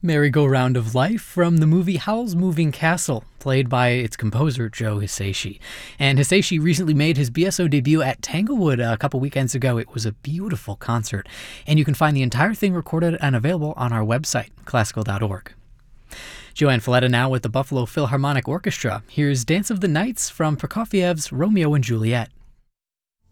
Merry-Go-Round of Life from the movie Howl's Moving Castle, played by its composer Joe Hisaishi. And Hisaishi recently made his BSO debut at Tanglewood a couple weekends ago. It was a beautiful concert, and you can find the entire thing recorded and available on our website, classical.org. Joanne Falletta now with the Buffalo Philharmonic Orchestra. Here's Dance of the Nights from Prokofiev's Romeo and Juliet.